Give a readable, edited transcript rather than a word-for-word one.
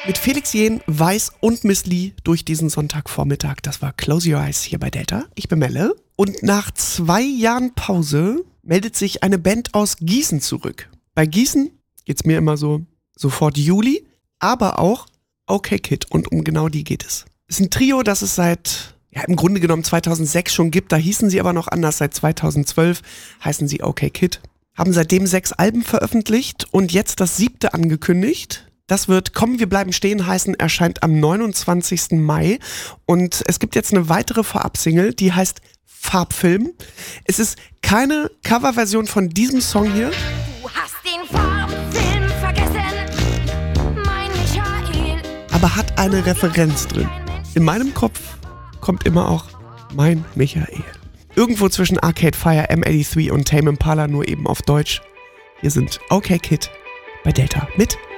Mit Felix Jähn, Weiß und Miss Li durch diesen Sonntagvormittag. Das war Close Your Eyes hier bei Delta. Ich bin Melle. Und nach 2 Jahren Pause meldet sich eine Band aus Gießen zurück. Bei Gießen geht's mir immer so sofort Juli, aber auch OK Kid. Und um genau die geht es. Ist ein Trio, das es seit, im Grunde genommen 2006 schon gibt. Da hießen sie aber noch anders. Seit 2012 heißen sie OK Kid. Haben seitdem 6 Alben veröffentlicht und jetzt das 7. angekündigt. Das wird Komm, wir bleiben stehen heißen, erscheint am 29. Mai. Und es gibt jetzt eine weitere Vorab-Single, die heißt Farbfilm. Es ist keine Coverversion von diesem Song hier. Du hast den Farbfilm vergessen, mein Michael. Aber hat eine Referenz drin. In meinem Kopf kommt immer auch mein Michael. Irgendwo zwischen Arcade Fire, M83 und Tame Impala, nur eben auf Deutsch. Hier sind OK Kid bei Delta mit